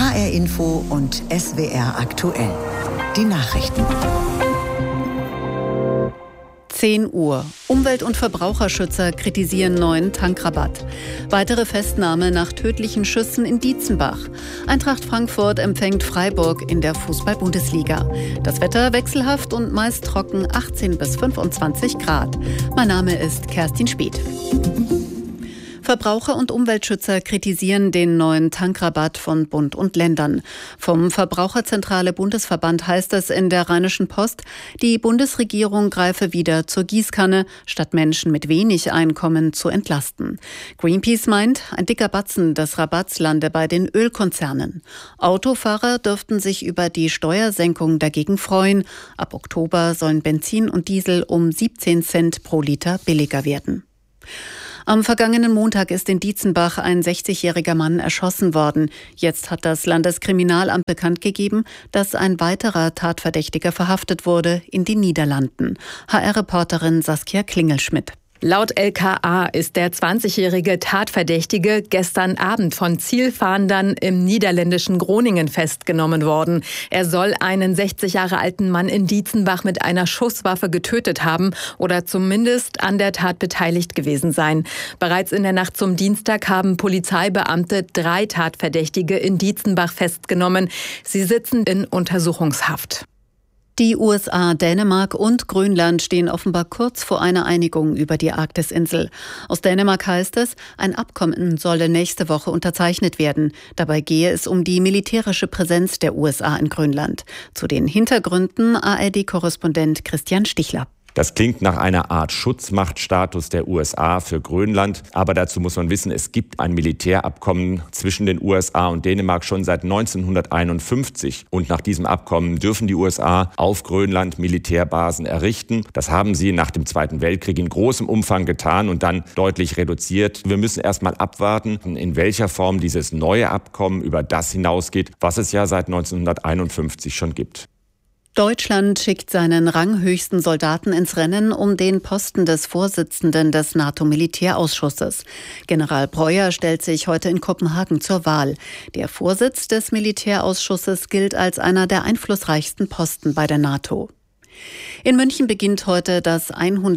HR Info und SWR aktuell. Die Nachrichten. 10 Uhr. Umwelt- und Verbraucherschützer kritisieren neuen Tankrabatt. Weitere Festnahme nach tödlichen Schüssen in Dietzenbach. Eintracht Frankfurt empfängt Freiburg in der Fußball-Bundesliga. Das Wetter wechselhaft und meist trocken, 18 bis 25 Grad. Mein Name ist Kerstin Speth. Verbraucher- und Umweltschützer kritisieren den neuen Tankrabatt von Bund und Ländern. Vom Verbraucherzentrale Bundesverband heißt es in der Rheinischen Post, die Bundesregierung greife wieder zur Gießkanne, statt Menschen mit wenig Einkommen zu entlasten. Greenpeace meint, ein dicker Batzen des Rabatts lande bei den Ölkonzernen. Autofahrer dürften sich über die Steuersenkung dagegen freuen. Ab Oktober sollen Benzin und Diesel um 17 Cent pro Liter billiger werden. Am vergangenen Montag ist in Dietzenbach ein 60-jähriger Mann erschossen worden. Jetzt hat das Landeskriminalamt bekannt gegeben, dass ein weiterer Tatverdächtiger verhaftet wurde in den Niederlanden. HR-Reporterin Saskia Klingelschmidt. Laut LKA ist der 20-jährige Tatverdächtige gestern Abend von Zielfahndern im niederländischen Groningen festgenommen worden. Er soll einen 60 Jahre alten Mann in Dietzenbach mit einer Schusswaffe getötet haben oder zumindest an der Tat beteiligt gewesen sein. Bereits in der Nacht zum Dienstag haben Polizeibeamte 3 Tatverdächtige in Dietzenbach festgenommen. Sie sitzen in Untersuchungshaft. Die USA, Dänemark und Grönland stehen offenbar kurz vor einer Einigung über die Arktisinsel. Aus Dänemark heißt es, ein Abkommen solle nächste Woche unterzeichnet werden. Dabei gehe es um die militärische Präsenz der USA in Grönland. Zu den Hintergründen ARD-Korrespondent Christian Stichler. Das klingt nach einer Art Schutzmachtstatus der USA für Grönland. Aber dazu muss man wissen, es gibt ein Militärabkommen zwischen den USA und Dänemark schon seit 1951. Und nach diesem Abkommen dürfen die USA auf Grönland Militärbasen errichten. Das haben sie nach dem Zweiten Weltkrieg in großem Umfang getan und dann deutlich reduziert. Wir müssen erst mal abwarten, in welcher Form dieses neue Abkommen über das hinausgeht, was es ja seit 1951 schon gibt. Deutschland schickt seinen ranghöchsten Soldaten ins Rennen um den Posten des Vorsitzenden des NATO-Militärausschusses. General Breuer stellt sich heute in Kopenhagen zur Wahl. Der Vorsitz des Militärausschusses gilt als einer der einflussreichsten Posten bei der NATO. In München beginnt heute das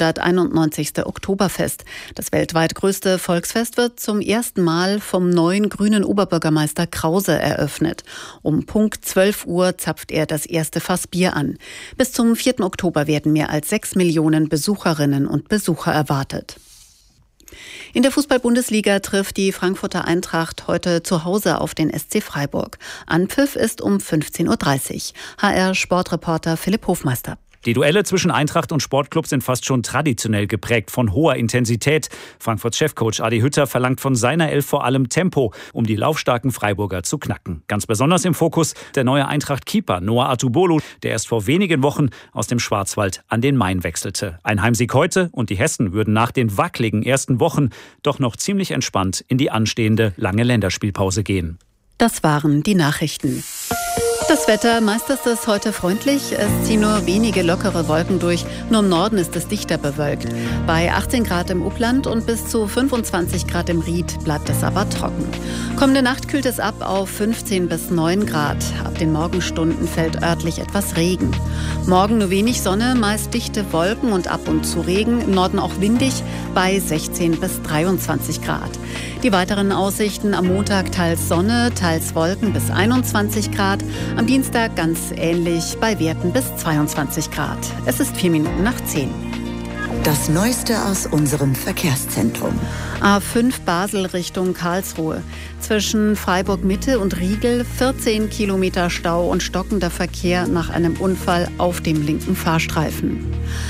191. Oktoberfest. Das weltweit größte Volksfest wird zum ersten Mal vom neuen grünen Oberbürgermeister Krause eröffnet. Um Punkt 12 Uhr zapft er das erste Fass Bier an. Bis zum 4. Oktober werden mehr als 6 Millionen Besucherinnen und Besucher erwartet. In der Fußball-Bundesliga trifft die Frankfurter Eintracht heute zu Hause auf den SC Freiburg. Anpfiff ist um 15.30 Uhr. HR-Sportreporter Philipp Hofmeister. Die Duelle zwischen Eintracht und Sportclub sind fast schon traditionell geprägt von hoher Intensität. Frankfurts Chefcoach Adi Hütter verlangt von seiner Elf vor allem Tempo, um die laufstarken Freiburger zu knacken. Ganz besonders im Fokus der neue Eintracht-Keeper Noah Atubolu, der erst vor wenigen Wochen aus dem Schwarzwald an den Main wechselte. Ein Heimsieg heute und die Hessen würden nach den wackeligen ersten Wochen doch noch ziemlich entspannt in die anstehende lange Länderspielpause gehen. Das waren die Nachrichten. Das Wetter, meist ist es heute freundlich. Es ziehen nur wenige lockere Wolken durch. Nur im Norden ist es dichter bewölkt. Bei 18 Grad im Upland und bis zu 25 Grad im Ried bleibt es aber trocken. Kommende Nacht kühlt es ab auf 15 bis 9 Grad. Ab den Morgenstunden fällt örtlich etwas Regen. Morgen nur wenig Sonne, meist dichte Wolken und ab und zu Regen. Im Norden auch windig bei 16 bis 23 Grad. Die weiteren Aussichten: am Montag teils Sonne, teils Wolken bis 21 Grad. Am Dienstag ganz ähnlich bei Werten bis 22 Grad. Es ist 4 Minuten nach 10. Das Neueste aus unserem Verkehrszentrum. A5 Basel Richtung Karlsruhe. Zwischen Freiburg Mitte und Riegel 14 Kilometer Stau und stockender Verkehr nach einem Unfall auf dem linken Fahrstreifen.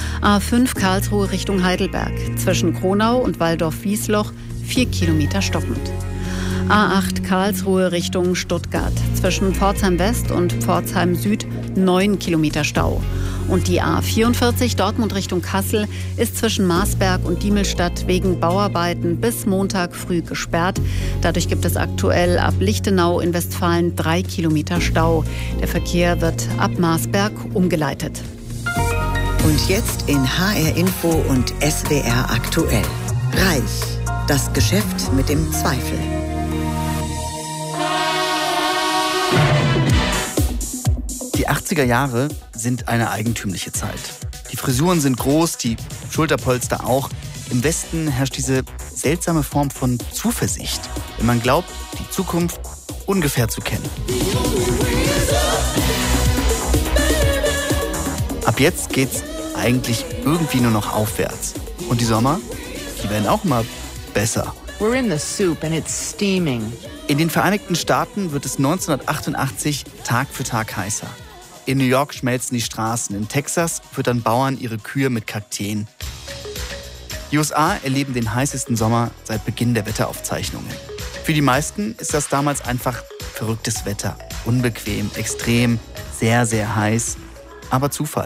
A5 Karlsruhe Richtung Heidelberg. Zwischen Kronau und Waldorf-Wiesloch 4 Kilometer stockend. A8 Karlsruhe Richtung Stuttgart. Zwischen Pforzheim West und Pforzheim Süd 9 Kilometer Stau. Und die A44 Dortmund Richtung Kassel ist zwischen Marsberg und Diemelstadt wegen Bauarbeiten bis Montag früh gesperrt. Dadurch gibt es aktuell ab Lichtenau in Westfalen 3 Kilometer Stau. Der Verkehr wird ab Marsberg umgeleitet. Und jetzt in HR Info und SWR aktuell. Reich. Das Geschäft mit dem Zweifel. Die 80er Jahre sind eine eigentümliche Zeit. Die Frisuren sind groß, die Schulterpolster auch. Im Westen herrscht diese seltsame Form von Zuversicht, wenn man glaubt, die Zukunft ungefähr zu kennen. Ab jetzt geht's eigentlich irgendwie nur noch aufwärts. Und die Sommer, die werden auch immer besser. We're in the soup and it's steaming. In den Vereinigten Staaten wird es 1988 Tag für Tag heißer. In New York schmelzen die Straßen, in Texas füttern Bauern ihre Kühe mit Kakteen. Die USA erleben den heißesten Sommer seit Beginn der Wetteraufzeichnungen. Für die meisten ist das damals einfach verrücktes Wetter. Unbequem, extrem, sehr, sehr heiß, aber Zufall.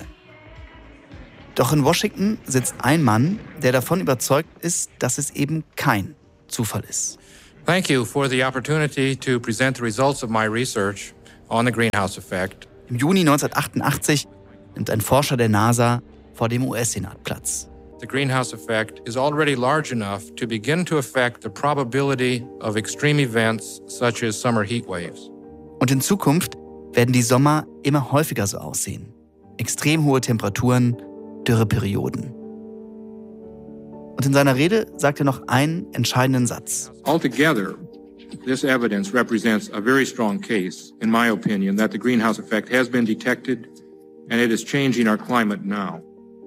Doch in Washington sitzt ein Mann, der davon überzeugt ist, dass es eben kein Zufall ist. Thank you for the opportunity to present the results of my research on the greenhouse effect. Im Juni 1988 nimmt ein Forscher der NASA vor dem US-Senat Platz. The greenhouse effect is already large enough to begin to affect the probability of extreme events such as summer heat waves. Und in Zukunft werden die Sommer immer häufiger so aussehen. Extrem hohe Temperaturen, Dürreperioden. Und in seiner Rede sagt er noch einen entscheidenden Satz. Altogether, this evidence represents a very strong case, in my opinion, that the greenhouse effect has been detected and it is changing our climate now.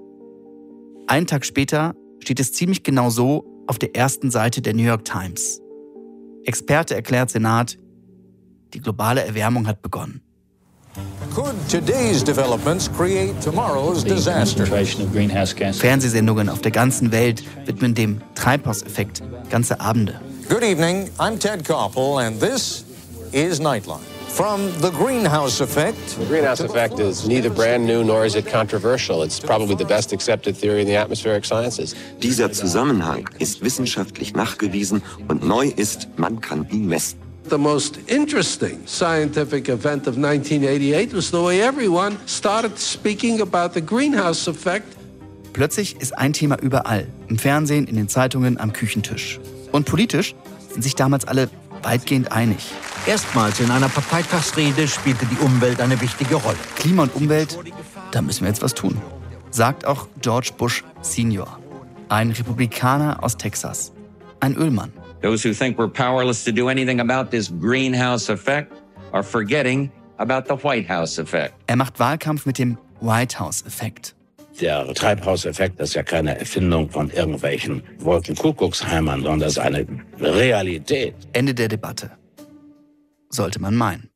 Einen Tag später steht es ziemlich genau so auf der ersten Seite der New York Times. Experte erklärt Senat, die globale Erwärmung hat begonnen. Could today's developments create tomorrow's disaster? Fernsehsendungen auf der ganzen Welt widmen dem Treibhauseffekt ganze Abende. Good evening, I'm Ted Koppel and this is Nightline. From the greenhouse effect. The greenhouse effect is neither brand new nor is it controversial. It's probably the best accepted theory in the atmospheric sciences. Dieser Zusammenhang ist wissenschaftlich nachgewiesen und neu ist, man kann ihn messen. The most interesting scientific event of 1988 was the way everyone started speaking about the greenhouse effect. Plötzlich ist ein Thema überall, im Fernsehen, in den Zeitungen, am Küchentisch. Und politisch sind sich damals alle weitgehend einig. Erstmals in einer Parteitagsrede spielte die Umwelt eine wichtige Rolle. Klima und Umwelt, da müssen wir jetzt was tun, sagt auch George Bush Senior, ein Republikaner aus Texas, ein Ölmann. Those who think we're powerless to do anything about this greenhouse effect are forgetting about the White House effect. Er macht Wahlkampf mit dem White House Effekt. Der Treibhauseffekt ist ja keine Erfindung von irgendwelchen Wolkenkuckucksheimern, sondern das ist eine Realität. Ende der Debatte. Sollte man meinen.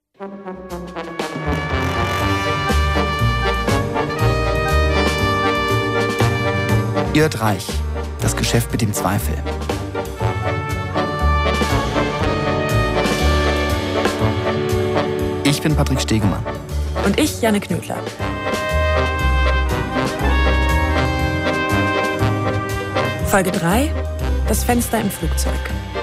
Ihr hört Reich, das Geschäft mit dem Zweifel. Ich bin Patrick Stegemann. Und ich, Janne Knödler. Folge 3: Das Fenster im Flugzeug.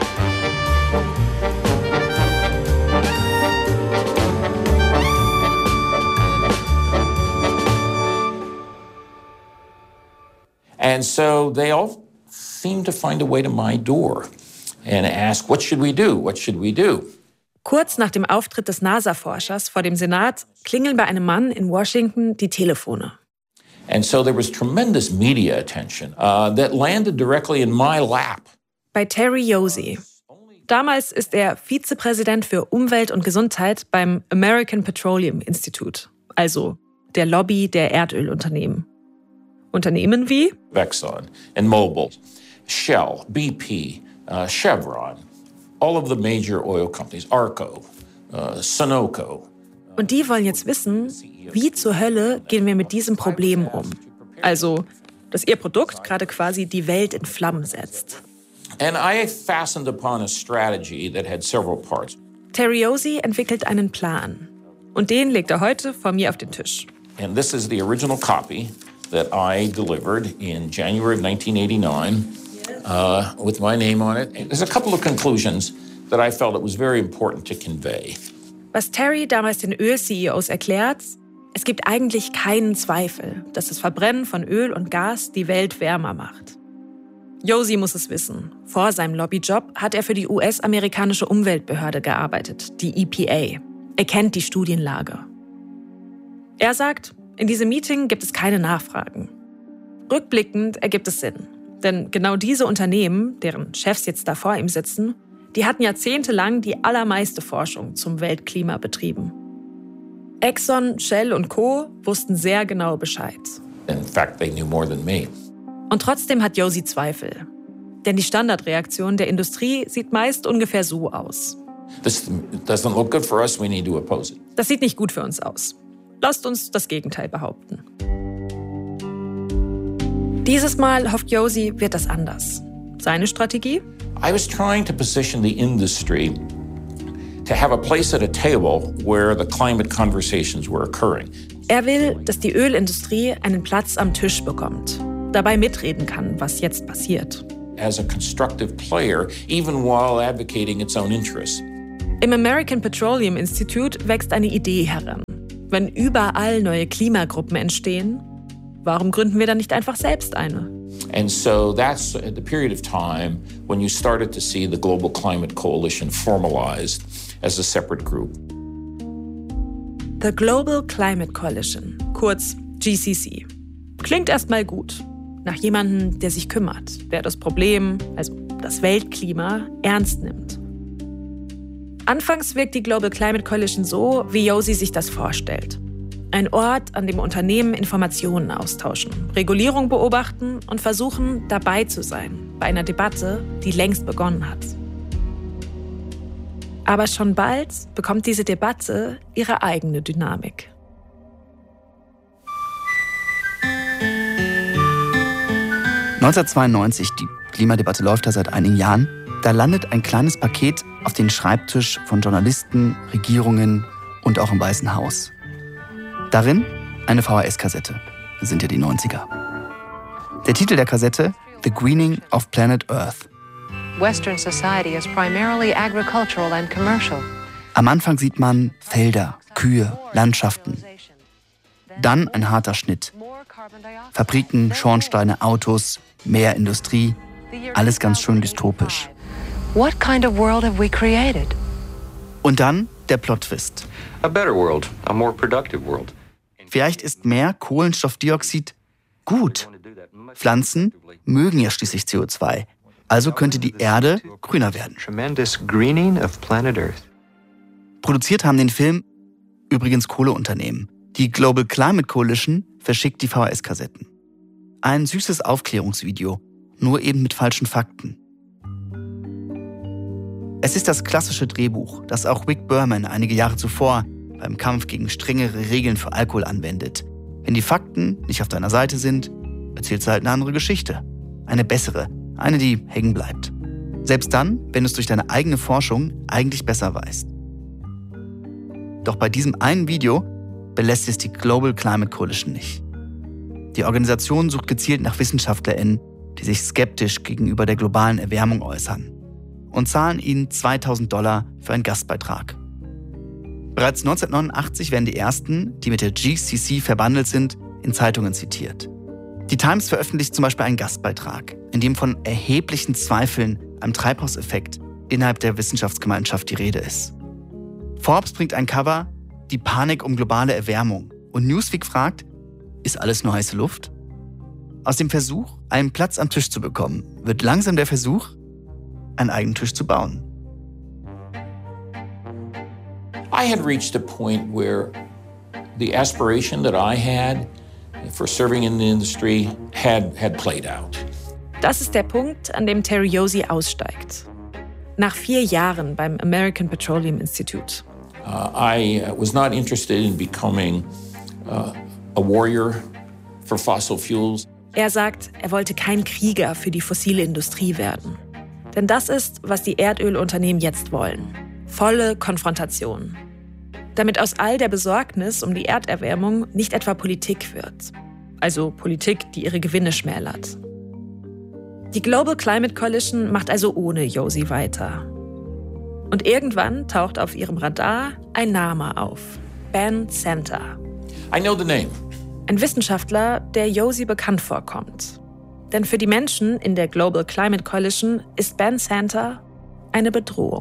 And so they all seem to find a way to my door and ask, what should we do? What should we do? Kurz nach dem Auftritt des NASA-Forschers vor dem Senat klingeln bei einem Mann in Washington die Telefone. And so there was tremendous media attention that landed directly in my lap. Bei Terry Josey. Damals ist er Vizepräsident für Umwelt und Gesundheit beim American Petroleum Institute, also der Lobby der Erdölunternehmen. Unternehmen wie Exxon and Mobil, Shell, BP, Chevron, all of the major oil companies, Arco, Sunoco. Und die wollen jetzt wissen, wie zur Hölle gehen wir mit diesem Problem um? Also, dass ihr Produkt gerade quasi die Welt in Flammen setzt. And I fastened upon a strategy that had several parts. Terry Josey entwickelt einen Plan. Und den legt er heute vor mir auf den Tisch. And this is the original copy that I delivered in January of 1989 with my name on it. There's a couple of conclusions that I felt it was very important to convey. Was Terry damals den Öl-CEOs erklärt: Es gibt eigentlich keinen Zweifel, dass das Verbrennen von Öl und Gas die Welt wärmer macht. Josey muss es wissen. Vor seinem Lobbyjob hat er für die US-amerikanische Umweltbehörde gearbeitet, die EPA. Er kennt die Studienlage. Er sagt, in diesem Meeting gibt es keine Nachfragen. Rückblickend ergibt es Sinn. Denn genau diese Unternehmen, deren Chefs jetzt da vor ihm sitzen, die hatten jahrzehntelang die allermeiste Forschung zum Weltklima betrieben. Exxon, Shell und Co. wussten sehr genau Bescheid. In fact, they knew more than me. Und trotzdem hat Josie Zweifel. Denn die Standardreaktion der Industrie sieht meist ungefähr so aus. This doesn't look good for us, we need to oppose it. Das sieht nicht gut für uns aus. Lasst uns das Gegenteil behaupten. Dieses Mal hofft Josie, wird das anders. Seine Strategie? I was trying to position the industry to have a place at a table where the climate conversations were occurring. Er will, dass die Ölindustrie einen Platz am Tisch bekommt, dabei mitreden kann, was jetzt passiert. As a constructive player, even while advocating its own interests. Im American Petroleum Institute wächst eine Idee heran. Wenn überall neue Klimagruppen entstehen, warum gründen wir dann nicht einfach selbst eine? And so that's the period of time when you started to see the Global Climate Coalition formalized as a separate group. The Global Climate Coalition, kurz GCC. Klingt erstmal gut. Nach jemandem, der sich kümmert, der das Problem, also das Weltklima, ernst nimmt. Anfangs wirkt die Global Climate Coalition so, wie Josie sich das vorstellt. Ein Ort, an dem Unternehmen Informationen austauschen, Regulierung beobachten und versuchen, dabei zu sein bei einer Debatte, die längst begonnen hat. Aber schon bald bekommt diese Debatte ihre eigene Dynamik. (1992), die Klimadebatte läuft da seit einigen Jahren, da landet ein kleines Paket auf den Schreibtisch von Journalisten, Regierungen und auch im Weißen Haus. Darin eine VHS-Kassette. Das sind ja die 90er. Der Titel der Kassette: The Greening of Planet Earth. Western society is primarily agricultural and commercial. Am Anfang sieht man Felder, Kühe, Landschaften. Dann ein harter Schnitt. Fabriken, Schornsteine, Autos, mehr Industrie. Alles ganz schön dystopisch. What kind of world have we created? Und dann der Plot-Twist. A better world, a more productive world. Vielleicht ist mehr Kohlenstoffdioxid gut. Pflanzen mögen ja schließlich CO2. Also könnte die Erde grüner werden. Tremendous greening of planet Earth. Produziert haben den Film übrigens Kohleunternehmen. Die Global Climate Coalition verschickt die VHS-Kassetten. Ein süßes Aufklärungsvideo, nur eben mit falschen Fakten. Es ist das klassische Drehbuch, das auch Rick Berman einige Jahre zuvor beim Kampf gegen strengere Regeln für Alkohol anwendet. Wenn die Fakten nicht auf deiner Seite sind, erzählst du halt eine andere Geschichte. Eine bessere, eine, die hängen bleibt. Selbst dann, wenn du es durch deine eigene Forschung eigentlich besser weißt. Doch bei diesem einen Video belässt es die Global Climate Coalition nicht. Die Organisation sucht gezielt nach WissenschaftlerInnen, die sich skeptisch gegenüber der globalen Erwärmung äußern und zahlen ihnen $2.000 für einen Gastbeitrag. Bereits 1989 werden die ersten, die mit der GCC verbandelt sind, in Zeitungen zitiert. Die Times veröffentlicht zum Beispiel einen Gastbeitrag, in dem von erheblichen Zweifeln am Treibhauseffekt innerhalb der Wissenschaftsgemeinschaft die Rede ist. Forbes bringt ein Cover, die Panik um globale Erwärmung. Und Newsweek fragt, ist alles nur heiße Luft? Aus dem Versuch, einen Platz am Tisch zu bekommen, wird langsam der Versuch, einen eigenen Tisch zu bauen. I had reached a point where the aspiration that I had for serving in the industry had played out. Das ist der Punkt, an dem Terry Josie aussteigt. Nach 4 Jahren beim American Petroleum Institute. I was not interested in becoming a warrior for fossil fuels. Er sagt, er wollte kein Krieger für die fossile Industrie werden. Denn das ist, was die Erdölunternehmen jetzt wollen. Volle Konfrontation. Damit aus all der Besorgnis um die Erderwärmung nicht etwa Politik wird. Also Politik, die ihre Gewinne schmälert. Die Global Climate Coalition macht also ohne Josie weiter. Und irgendwann taucht auf ihrem Radar ein Name auf. Ben Center. I know the name. Ein Wissenschaftler, der Josie bekannt vorkommt. Denn für die Menschen in der Global Climate Coalition ist Ben Center eine Bedrohung.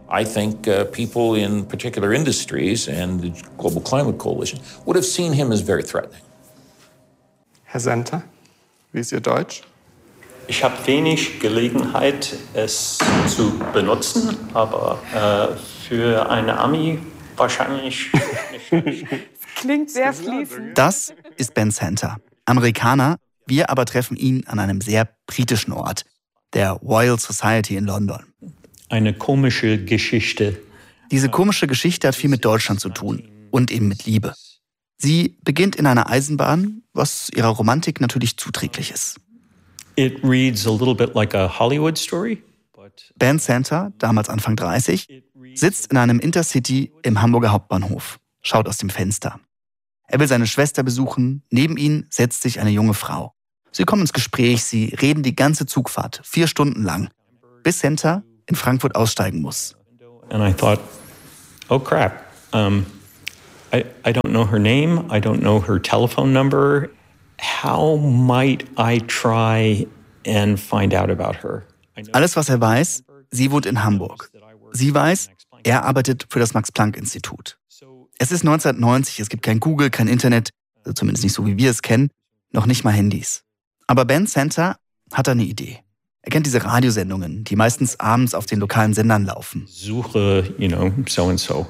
I think people in particular industries and the Global Climate Coalition would have seen him as very threatening. Herr Senter, wie ist Ihr Deutsch? Ich habe wenig Gelegenheit, es zu benutzen, aber für eine Ami wahrscheinlich nicht. Klingt sehr fließend. Das ist Ben Senter, Amerikaner. Wir aber treffen ihn an einem sehr britischen Ort, der Royal Society in London. Eine komische Geschichte. Diese komische Geschichte hat viel mit Deutschland zu tun und eben mit Liebe. Sie beginnt in einer Eisenbahn, was ihrer Romantik natürlich zuträglich ist. It reads a little bit like a Hollywood story. Ben Senter, damals Anfang 30, sitzt in einem Intercity im Hamburger Hauptbahnhof, schaut aus dem Fenster. Er will seine Schwester besuchen, neben ihm setzt sich eine junge Frau. Sie kommen ins Gespräch, sie reden die ganze Zugfahrt, 4 Stunden lang, bis Senter in Frankfurt aussteigen muss. And I thought, oh crap, I don't know her name, I don't know her telephone number. How might I try and find out about her? Alles, was er weiß, sie wohnt in Hamburg. Sie weiß, er arbeitet für das Max-Planck-Institut. Es ist 1990, es gibt kein Google, kein Internet, also zumindest nicht so, wie wir es kennen, noch nicht mal Handys. Aber Ben Senter hat eine Idee. Er kennt diese Radiosendungen, die meistens abends auf den lokalen Sendern laufen. Suche, so and so.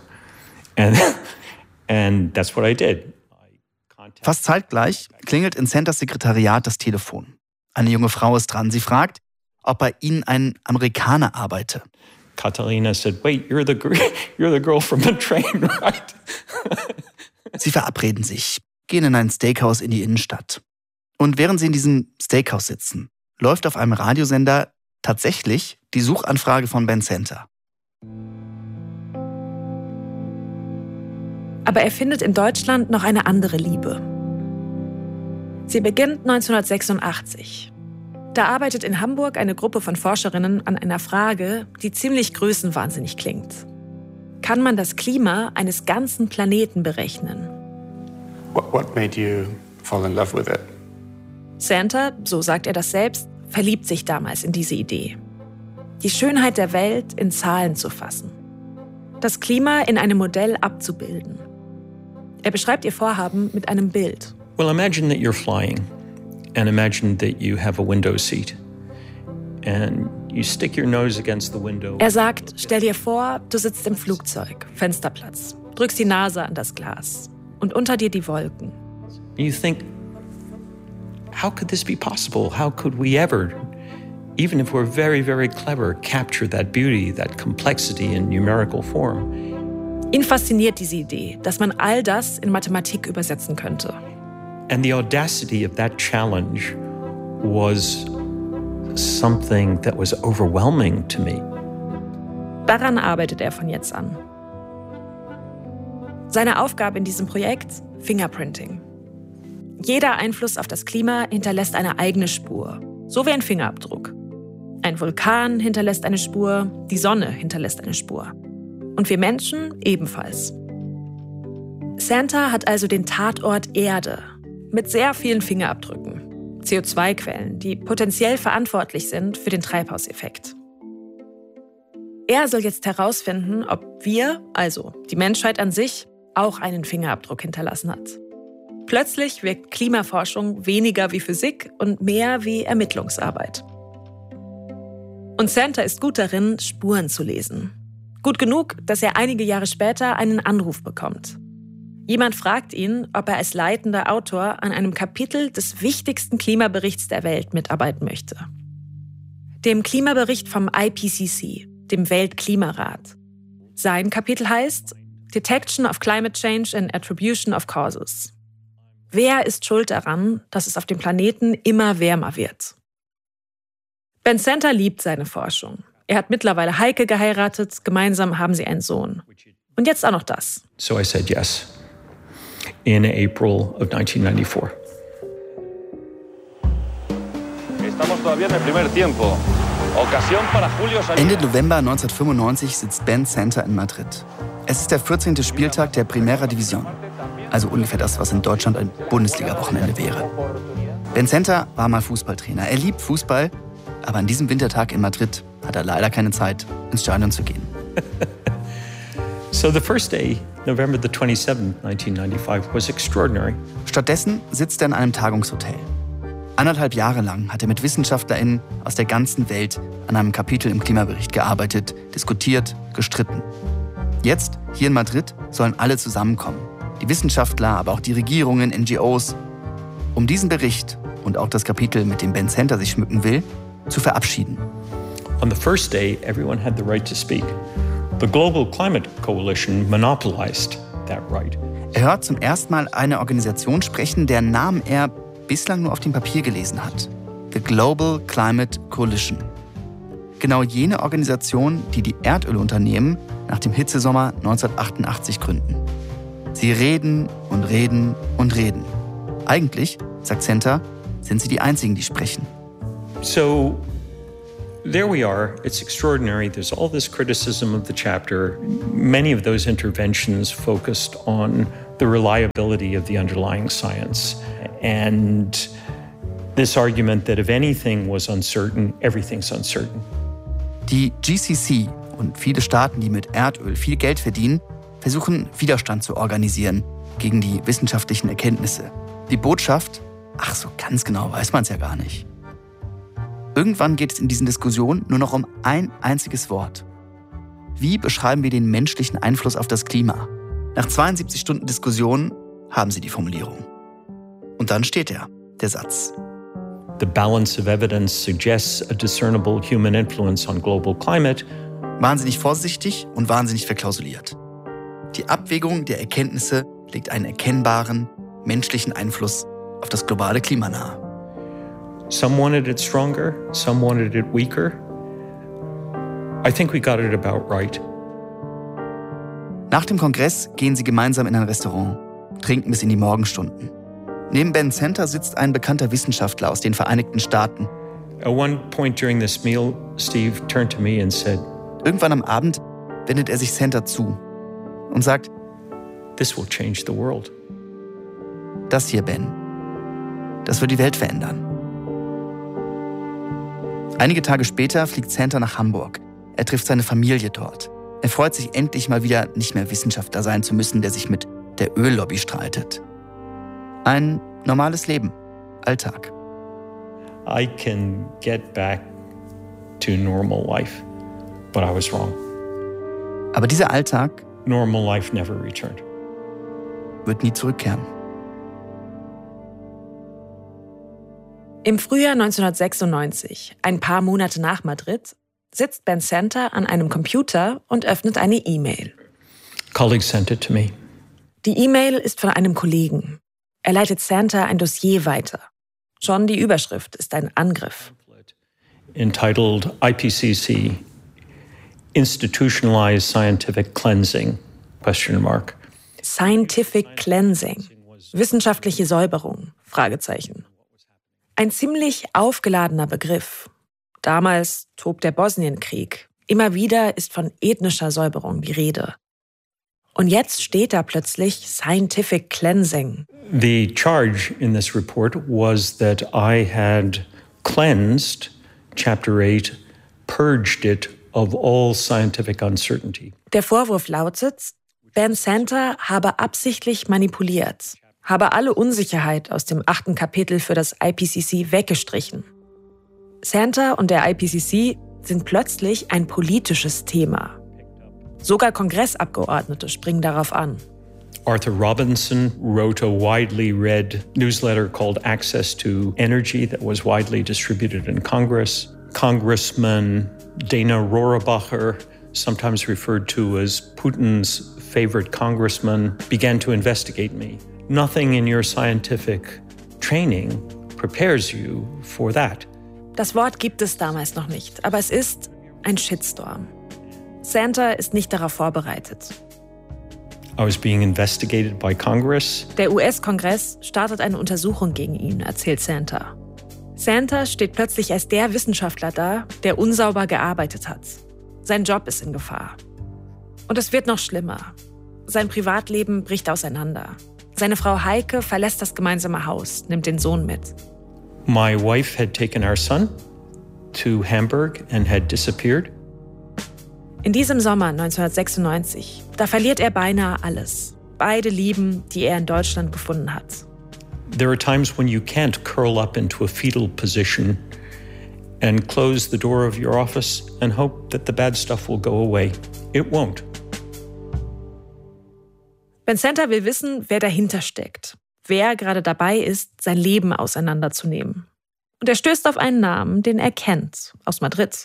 And that's what I did. Fast zeitgleich klingelt in Senters Sekretariat das Telefon. Eine junge Frau ist dran. Sie fragt, ob bei ihnen ein Amerikaner arbeite. Catalina said, wait, you're the girl from the train, right? Sie verabreden sich, gehen in ein Steakhouse in die Innenstadt. Und während sie in diesem Steakhouse sitzen, läuft auf einem Radiosender tatsächlich die Suchanfrage von Ben Senter. Aber er findet in Deutschland noch eine andere Liebe. Sie beginnt 1986. Da arbeitet in Hamburg eine Gruppe von Forscherinnen an einer Frage, die ziemlich größenwahnsinnig klingt. Kann man das Klima eines ganzen Planeten berechnen? What made you fall in love with it? Senter, so sagt er das selbst, verliebt sich damals in diese Idee. Die Schönheit der Welt in Zahlen zu fassen. Das Klima in einem Modell abzubilden. Er beschreibt ihr Vorhaben mit einem Bild. Well, imagine that you're flying. And imagine that you have a window seat. And you stick your nose against the window. Er sagt, stell dir vor, du sitzt im Flugzeug, Fensterplatz, drückst die Nase an das Glas und unter dir die Wolken. You think, how could this be possible? How could we ever, even if we're very, very clever, capture that beauty, that complexity in numerical form? Ihn fasziniert diese Idee, dass man all das in Mathematik übersetzen könnte. And the audacity of that challenge was something that was overwhelming to me. Daran arbeitet er von jetzt an. Seine Aufgabe in diesem Projekt? Fingerprinting. Jeder Einfluss auf das Klima hinterlässt eine eigene Spur, so wie ein Fingerabdruck. Ein Vulkan hinterlässt eine Spur, die Sonne hinterlässt eine Spur. Und wir Menschen ebenfalls. Senter hat also den Tatort Erde mit sehr vielen Fingerabdrücken, CO2-Quellen, die potenziell verantwortlich sind für den Treibhauseffekt. Er soll jetzt herausfinden, ob wir, also die Menschheit an sich, auch einen Fingerabdruck hinterlassen hat. Plötzlich wirkt Klimaforschung weniger wie Physik und mehr wie Ermittlungsarbeit. Und Senter ist gut darin, Spuren zu lesen. Gut genug, dass er einige Jahre später einen Anruf bekommt. Jemand fragt ihn, ob er als leitender Autor an einem Kapitel des wichtigsten Klimaberichts der Welt mitarbeiten möchte. Dem Klimabericht vom IPCC, dem Weltklimarat. Sein Kapitel heißt Detection of Climate Change and Attribution of Causes. Wer ist schuld daran, dass es auf dem Planeten immer wärmer wird? Ben Senter liebt seine Forschung. Er hat mittlerweile Heike geheiratet, gemeinsam haben sie einen Sohn. Und jetzt auch noch das. So I said yes. In April of 1994. Ende November 1995 sitzt Ben Senter in Madrid. Es ist der 14. Spieltag der Primera División. Also ungefähr das, was in Deutschland ein Bundesliga-Wochenende wäre. Ben Senter war mal Fußballtrainer. Er liebt Fußball, aber an diesem Wintertag in Madrid hat er leider keine Zeit, ins Stadion zu gehen. So the first day, November the 27th, 1995, was extraordinary. Stattdessen sitzt er in einem Tagungshotel. 1,5 Jahre lang hat er mit WissenschaftlerInnen aus der ganzen Welt an einem Kapitel im Klimabericht gearbeitet, diskutiert, gestritten. Jetzt, hier in Madrid, sollen alle zusammenkommen. Die Wissenschaftler, aber auch die Regierungen, NGOs, um diesen Bericht und auch das Kapitel, mit dem Ben Center sich schmücken will, zu verabschieden. On the first day, everyone had the right to speak. The Global Climate Coalition monopolized that right. Er hört zum ersten Mal eine Organisation sprechen, deren Namen er bislang nur auf dem Papier gelesen hat. The Global Climate Coalition. Genau jene Organisation, die die Erdölunternehmen nach dem Hitzesommer 1988 gründen. Sie reden und reden und reden. Eigentlich, sagt Center, sind sie die Einzigen, die sprechen. So, there we are. It's extraordinary. There's all this criticism of the chapter. Many of those interventions focused on the reliability of the underlying science. And this argument that if anything was uncertain, everything's uncertain. Die GCC und viele Staaten, die mit Erdöl viel Geld verdienen, versuchen, Widerstand zu organisieren gegen die wissenschaftlichen Erkenntnisse. Die Botschaft, ach so ganz genau weiß man es ja gar nicht. Irgendwann geht es in diesen Diskussionen nur noch um ein einziges Wort. Wie beschreiben wir den menschlichen Einfluss auf das Klima? Nach 72 Stunden Diskussion haben sie die Formulierung. Und dann steht der Satz. The balance of evidence suggests a discernible human influence on global climate. Wahnsinnig vorsichtig und wahnsinnig verklausuliert. Die Abwägung der Erkenntnisse legt einen erkennbaren menschlichen Einfluss auf das globale Klima nahe. Some wanted it stronger, some wanted it weaker. I think we got it about right. Nach dem Kongress gehen sie gemeinsam in ein Restaurant, trinken bis in die Morgenstunden. Neben Ben Center sitzt ein bekannter Wissenschaftler aus den Vereinigten Staaten. At one point during this meal, Steve turned to me and said, Irgendwann am Abend wendet er sich Center zu und sagt, This will change the world. Das hier, Ben, das wird die Welt verändern. Einige Tage später fliegt Center nach Hamburg. Er trifft seine Familie dort. Er freut sich endlich mal wieder, nicht mehr Wissenschaftler sein zu müssen, der sich mit der Öllobby streitet. Ein normales Leben, Alltag. I can get back to normal life, but I was wrong. Aber dieser Alltag, normal life never returned, wird nie zurückkehren. Im Frühjahr 1996, ein paar Monate nach Madrid, sitzt Ben Center an einem Computer und öffnet eine E-Mail. Colleague sent it to me. Die E-Mail ist von einem Kollegen. Er leitet Center ein Dossier weiter. Schon die Überschrift ist ein Angriff. Entitled IPCC, Institutionalized Scientific Cleansing, ? Scientific Cleansing, wissenschaftliche Säuberung, ? Ein ziemlich aufgeladener Begriff. Damals tobt der Bosnienkrieg. Immer wieder ist von ethnischer Säuberung die Rede. Und jetzt steht da plötzlich Scientific Cleansing. The charge in this report was that I had cleansed Chapter 8, purged it of all scientific uncertainty. Der Vorwurf lautet, Ben Center habe absichtlich manipuliert, habe alle Unsicherheit aus dem 8. Kapitel für das IPCC weggestrichen. Center und der IPCC sind plötzlich ein politisches Thema. Sogar Kongressabgeordnete springen darauf an. Arthur Robinson wrote a widely read newsletter called Access to Energy that was widely distributed in Congress. Congressman Dana Rohrabacher, sometimes referred to as Putin's favorite congressman, began to investigate me. Nothing in your scientific training prepares you for that. Das Wort gibt es damals noch nicht, aber es ist ein Shitstorm. Center ist nicht darauf vorbereitet. I was being investigated by Congress. Der US-Kongress startet eine Untersuchung gegen ihn, erzählt Center. Center steht plötzlich als der Wissenschaftler da, der unsauber gearbeitet hat. Sein Job ist in Gefahr. Und es wird noch schlimmer. Sein Privatleben bricht auseinander. Seine Frau Heike verlässt das gemeinsame Haus, nimmt den Sohn mit. My wife had taken our son to Hamburg and had disappeared. In diesem Sommer 1996, da verliert er beinahe alles. Beide Lieben, die er in Deutschland gefunden hat. There are times when you can't curl up into a fetal position and close the door of your office and hope that the bad stuff will go away. It won't. Bencenta will wissen, wer dahinter steckt. Wer gerade dabei ist, sein Leben auseinanderzunehmen. Und er stößt auf einen Namen, den er kennt, aus Madrid.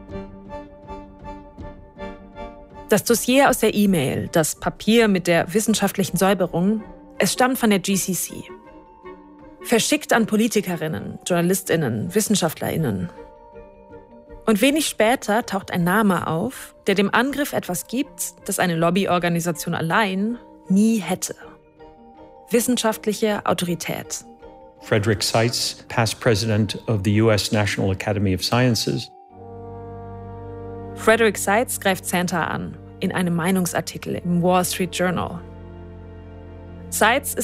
Das Dossier aus der E-Mail, das Papier mit der wissenschaftlichen Säuberung, es stammt von der GCC. Verschickt an Politikerinnen, JournalistInnen, WissenschaftlerInnen. Und wenig später taucht ein Name auf, der dem Angriff etwas gibt, das eine Lobbyorganisation allein nie hätte. Wissenschaftliche Autorität. Frederick Seitz, past president of the US National Academy of Sciences. Frederick Seitz greift Santa an, in einem Meinungsartikel im Wall Street Journal. Seitz ist